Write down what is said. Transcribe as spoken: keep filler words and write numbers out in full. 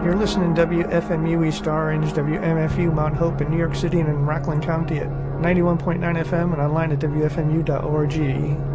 You're listening to W F M U East Orange, W M F U Mount Hope in New York City and in Rockland County at ninety-one point nine F M and online at W F M U dot org.